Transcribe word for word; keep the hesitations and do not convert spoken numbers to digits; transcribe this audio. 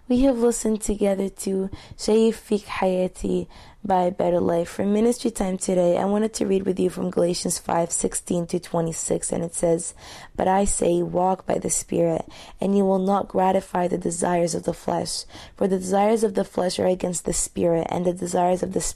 We have listened together to Shayfik Hayati by Better Life. For ministry time today, I wanted to read with you from Galatians five sixteen to twenty-six, and it says, "But I say, walk by the Spirit, and you will not gratify the desires of the flesh. For the desires of the flesh are against the Spirit, and the desires of the Spirit